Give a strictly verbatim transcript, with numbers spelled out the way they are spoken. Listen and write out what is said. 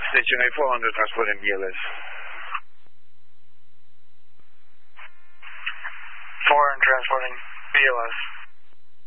Station A four hundred transporting B L S. four and transporting B L S.